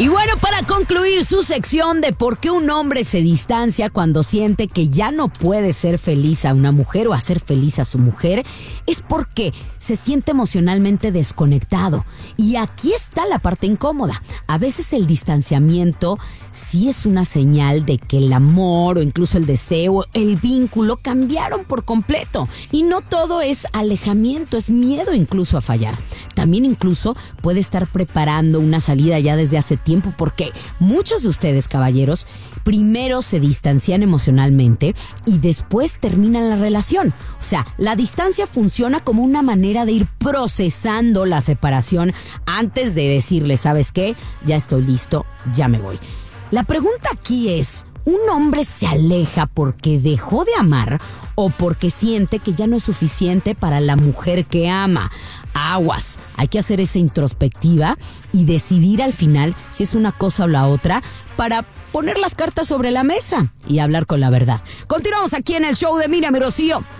Y bueno, para concluir su sección de por qué un hombre se distancia cuando siente que ya no puede ser feliz a una mujer o hacer feliz a su mujer, es porque se siente emocionalmente desconectado. Y aquí está la parte incómoda. A veces el distanciamiento sí es una señal de que el amor o incluso el deseo, el vínculo cambiaron por completo. Y no todo es alejamiento, es miedo incluso a fallar. También incluso puede estar preparando una salida ya desde hace tiempo, porque muchos de ustedes, caballeros, primero se distancian emocionalmente y después terminan la relación. O sea, la distancia funciona como una manera de ir procesando la separación antes de decirle, ¿sabes qué? Ya estoy listo, ya me voy. La pregunta aquí es, ¿un hombre se aleja porque dejó de amar o porque siente que ya no es suficiente para la mujer que ama? Aguas, hay que hacer esa introspectiva y decidir al final si es una cosa o la otra para poner las cartas sobre la mesa y hablar con la verdad. Continuamos aquí en el show de Miriam y Rocío.